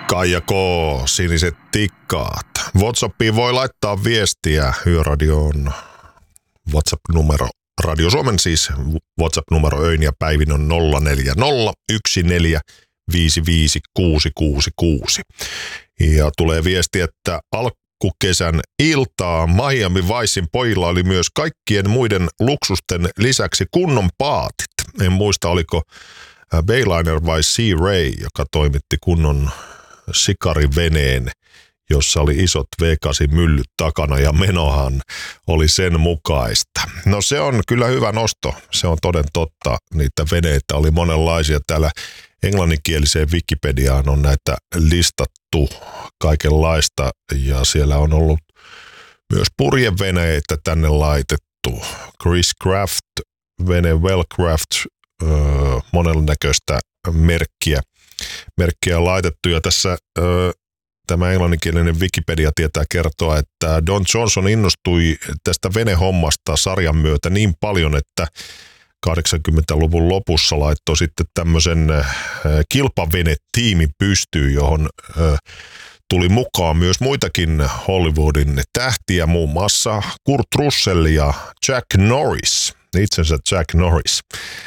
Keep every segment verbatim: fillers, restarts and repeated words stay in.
Kaija K, siniset tikkaat. WhatsAppiin voi laittaa viestiä. Yöradion WhatsApp-numero. Radio Suomen siis WhatsApp-numero öin ja päivin on nolla neljä nolla yksi neljä viisi viisi kuusi kuusi kuusi. Ja tulee viesti, että alkukesän iltaa Miami Vicein pojilla oli myös kaikkien muiden luksusten lisäksi kunnon paatit. En muista, oliko Bayliner vai Sea Ray, joka toimitti kunnon sikariveneen, jossa oli isot V kahdeksan myllyt takana ja menohan oli sen mukaista. No se on kyllä hyvä nosto, se on toden totta. Niitä veneitä oli monenlaisia. Täällä englanninkieliseen Wikipediaan on näitä listattu kaikenlaista ja siellä on ollut myös purjeveneitä tänne laitettu. Chris Craft, vene Wellcraft, öö, monennäköistä merkkiä, merkkiä laitettu ja tässä öö, tämä englanninkielinen Wikipedia tietää kertoa, että Don Johnson innostui tästä venehommasta sarjan myötä niin paljon, että kahdeksankymmentäluvun lopussa laittoi sitten tämmöisen kilpavenetiimin pystyyn, johon tuli mukaan myös muitakin Hollywoodin tähtiä, muun muassa Kurt Russell ja Jack Norris, itsensä Jack Norris,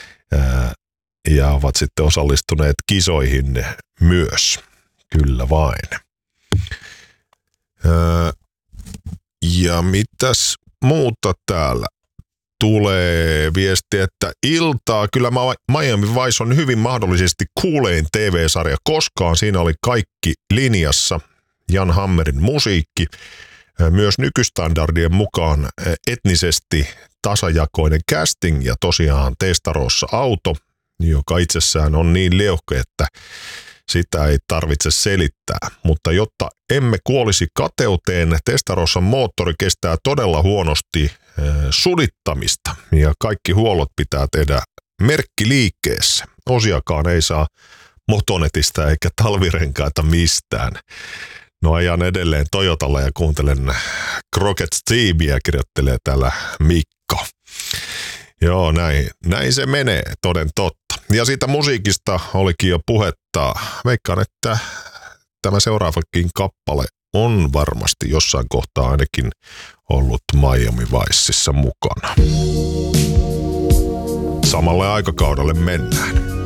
ja ovat sitten osallistuneet kisoihin myös, kyllä vain. Ja mitäs muuta täällä tulee viesti, että iltaa, kyllä Miami Vice on hyvin mahdollisesti kuulein T V-sarja koskaan. Siinä oli kaikki linjassa, Jan Hammerin musiikki, myös nykystandardien mukaan etnisesti tasajakoinen casting ja tosiaan Testarossa auto, joka itsessään on niin liuhke, että sitä ei tarvitse selittää, mutta jotta emme kuolisi kateuteen, Testarossa moottori kestää todella huonosti e, sudittamista ja kaikki huollot pitää tehdä merkkiliikkeessä. Osiakaan ei saa motonetista eikä talvirenkaita mistään. No ajan edelleen Toyotalla ja kuuntelen Crockett Stevieä, kirjoittelee täällä Mikko. Joo, näin, näin se menee, toden totta. Ja siitä musiikista olikin jo puhetta. Veikkaan, että tämä seuraavakin kappale on varmasti jossain kohtaa ainakin ollut Miami Vicessa mukana. Samalle aikakaudelle mennään.